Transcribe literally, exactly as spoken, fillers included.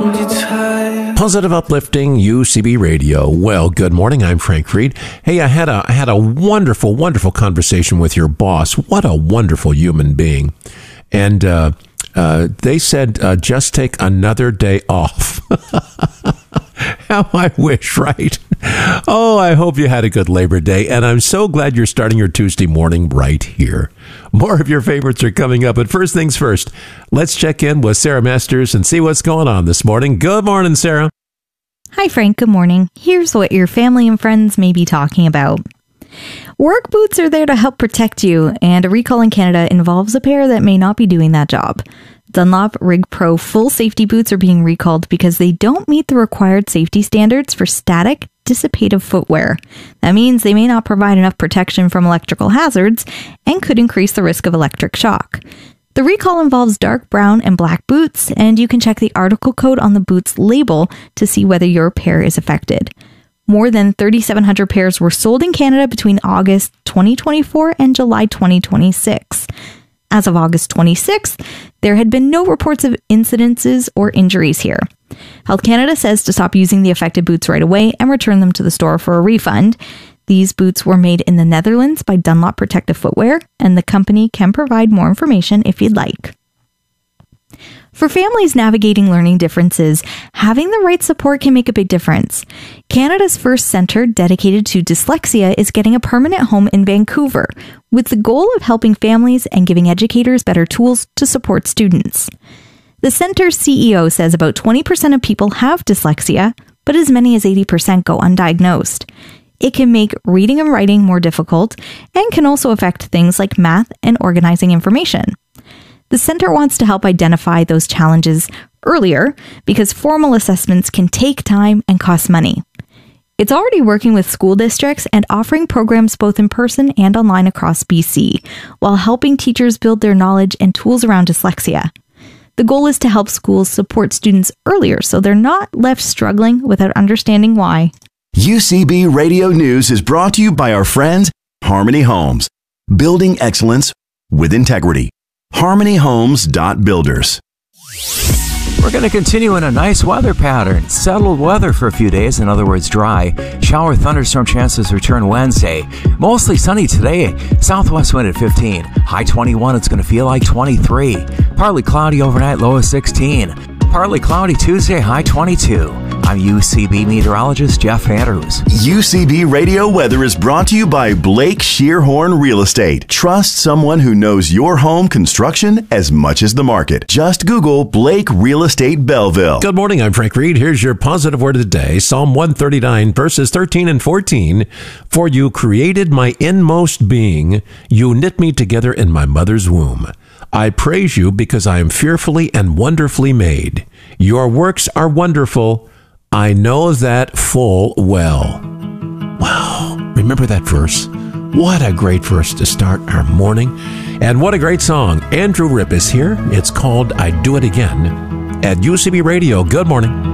hold you tight. Positive, uplifting U C B Radio. Well, good morning. I'm Frank Reed. Hey, I had a I had a wonderful, wonderful conversation with your boss. What a wonderful human being. And uh, uh, they said, uh, just take another day off. How I wish, right? Oh, I hope you had a good Labor Day, and I'm so glad you're starting your Tuesday morning right here. More of your favorites are coming up, but first things first, let's check in with Sarah Masters and see what's going on this morning. Good morning, Sarah. Hi, Frank. Good morning. Here's what your family and friends may be talking about. Work boots are there to help protect you, and a recall in Canada involves a pair that may not be doing that job. Dunlop Rig Pro full safety boots are being recalled because they don't meet the required safety standards for static, dissipative footwear. That means they may not provide enough protection from electrical hazards and could increase the risk of electric shock. The recall involves dark brown and black boots, and you can check the article code on the boot's label to see whether your pair is affected. More than thirty-seven hundred pairs were sold in Canada between August twenty twenty-four and July twenty twenty-six. As of August twenty-sixth, there had been no reports of incidences or injuries here. Health Canada says to stop using the affected boots right away and return them to the store for a refund. These boots were made in the Netherlands by Dunlop Protective Footwear, and the company can provide more information if you'd like. For families navigating learning differences, having the right support can make a big difference. Canada's first centre dedicated to dyslexia is getting a permanent home in Vancouver, with the goal of helping families and giving educators better tools to support students. The centre's C E O says about twenty percent of people have dyslexia, but as many as eighty percent go undiagnosed. It can make reading and writing more difficult and can also affect things like math and organizing information. The center wants to help identify those challenges earlier because formal assessments can take time and cost money. It's already working with school districts and offering programs both in person and online across B C, while helping teachers build their knowledge and tools around dyslexia. The goal is to help schools support students earlier so they're not left struggling without understanding why. U C B Radio News is brought to you by our friends, Harmony Homes. Building excellence with integrity. harmony homes dot builders. We're going to continue in a nice weather pattern. Settled weather for a few days, in other words, dry. Shower thunderstorm chances return Wednesday. Mostly sunny today. Southwest wind at fifteen. High twenty-one, it's going to feel like twenty-three. Partly cloudy overnight, low of sixteen. Partly cloudy Tuesday, high twenty-two. I'm U C B meteorologist Jeff Andrews. U C B Radio Weather is brought to you by Blake Shearhorn Real Estate. Trust someone who knows your home construction as much as the market. Just Google Blake Real Estate Belleville. Good morning. I'm Frank Reed. Here's your positive word of the day. Psalm one thirty-nine, verses thirteen and fourteen. For you created my inmost being. You knit me together in my mother's womb. I praise you because I am fearfully and wonderfully made. Your works are wonderful. I know that full well. Wow. Remember that verse? What a great verse to start our morning. And what a great song. Andrew Ripp is here. It's called I Do It Again at U C B Radio. Good morning.